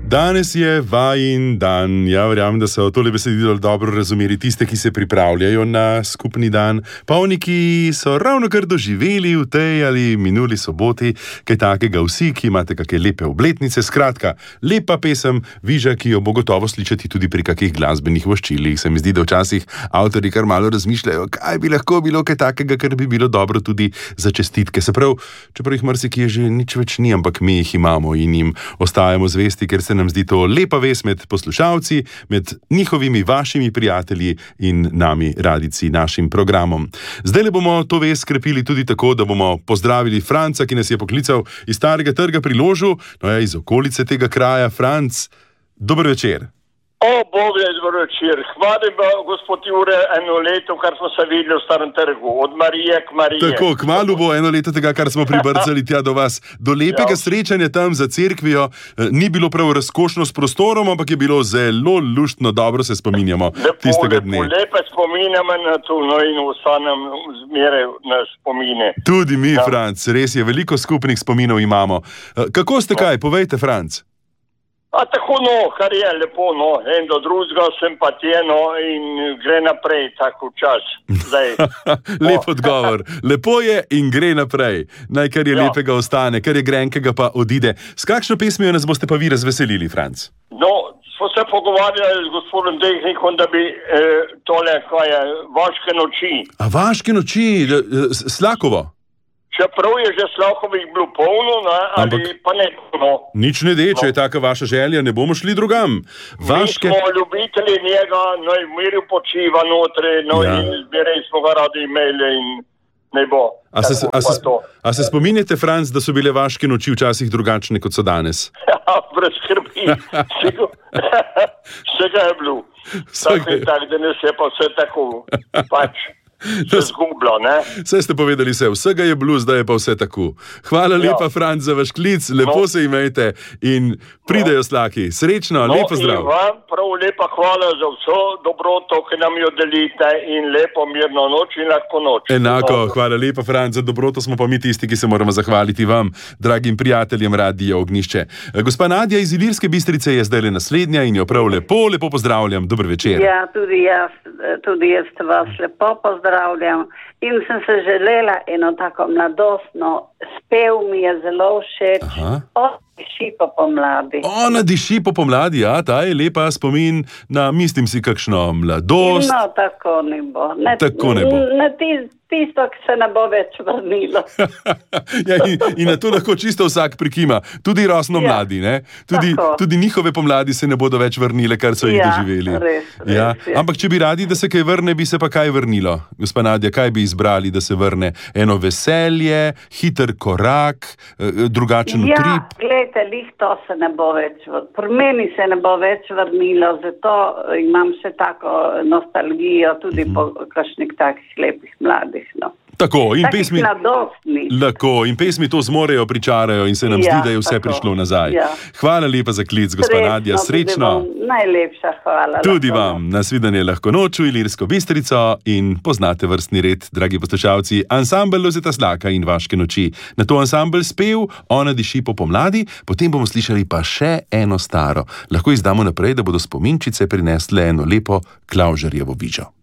Danes je vajin dan. Ja, verjamem, da so tole besedilo dobro razumeli tiste, ki se pripravljajo na skupni dan, pa oni, ki so ravnokar doživeli v tej ali minuli soboti kaj takega, vsi, ki imate kakšne lepe obletnice. Skratka, lepa pesem Viža, ki jo bo gotovo slišati tudi pri kakih glasbenih voščilih. Se mi zdi, da včasih avtorji kar malo razmišljajo, kaj bi lahko bilo kaj takega, kar bi bilo dobro tudi za čestitke. Se pravi, čeprav jih marsikje že nič več ni, ampak mi jih imamo in jim ostajamo zvesti, ker se nam zdi to lepa vest med poslušalci, med njihovimi, vašimi prijatelji in nami, radici, našim programom. Zdaj bomo to vest skrepili tudi tako, da bomo pozdravili Franca, ki nas je poklical iz Starega trga pri Ložu, iz okolice tega kraja. Franc, dober večer. Dober večer. Hvala, gospod Jure, eno leto, kar smo se videli v Starem trgu, od Marije k Marije. Tako, kmalu bo eno leto tega, kar smo pribrcali tja do vas. Do lepega srečanja tam za cerkvijo ni bilo prav razkošno s prostorom, ampak je bilo zelo luštno, dobro se spominjamo tistega dne. Lepo spominjamo na to, in ostanem zmeraj na spomine. Tudi mi, Franc, res je, veliko skupnih spominov imamo. Kako ste kaj? Povejte, Franc. Tako, kar je lepo, en do drugega simpatijeno in gre naprej, tako čas. Lep odgovor. Lepo je in gre naprej. Naj, kar je lepega ostane, kar je grenkega pa odide. S kakšno pesmijo nas boste pa vi razveselili, Franc? Smo se pogovarjali z gospodom tehnikom, da bi tole, kaj je, Vaške noči. A Vaške noči, Slakovo? Čeprav je že Slakovih bilo polno, ali pa ne polno. Nič ne de, če je taka vaša želja, ne bomo šli drugam. Mi smo ljubitelji njega, v miru počiva notri, in zmeraj smo ga radi imeli in ne bo. A se spominjate, Franc, da so bile Vaške noči včasih drugačne, kot so danes? Brez skrbi. Vsega je bilo. Tako, da ne se pa vse tako pač. Zgublo, ne? Vse ste povedali se, vsega je bilo, zdaj je pa vse tako. Hvala lepa, Franc, za vaš klic, lepo se imejte in pridejo slaki. Srečno, lepo zdrav. In vam prav lepa hvala za vso dobroto, ki nam jo delite, in lepo mirno noč in lahko noč. Enako, hvala lepa, Franc, za dobroto smo pa mi tisti, ki se moramo zahvaliti vam, dragim prijateljem Radia Ognjišče. Gospa Nadja iz Ilirske Bistrice je zdaj naslednja in jo prav lepo pozdravljam. Dober večer. Ja, tudi jaz vas lepo pozdravljam. In sem se želela eno tako mladostno, spev mi je zelo všeč. Ona diši po pomladi. Ona diši po pomladi, ta je lepa spomin na, mislim si, kakšno mladost. No, tako ne bo. Tako ne bo. Na tisto, ki se ne bo več vrnilo. In na to lahko čisto vsak prikima. Tudi rosno mladi, ne? Tudi njihove pomladi se ne bodo več vrnile, kar so jih doživeli. Res. Ampak če bi radi, da se kaj vrne, bi se pa kaj vrnilo? Gospa Nadja, kaj bi izbrali, da se vrne? Eno veselje, hiter korak, drugačen utrip? Glejte, lih to se ne bo več, pri meni se ne bo več vrnilo, zato imam še tako nostalgijo tudi po kakšnih takih lepih mladih. Tako, in pesmi to zmorejo, pričarajo in se nam zdi, da je vse prišlo nazaj. Hvala lepa za klic, gospa Nadja, srečno. Najlepša hvala. Tudi vam, nasvidenje, lahko noč v Ilirsko Bistrico in poznate vrstni red, dragi poslušalci, ansambel Lojzeta Slaka in Vaške noči. Na to ansambel spev Ona diši po pomladi, potem bomo slišali pa še eno staro. Lahko izdamo naprej, da bodo spominčice prinesle eno lepo Klavžarjevo vižo.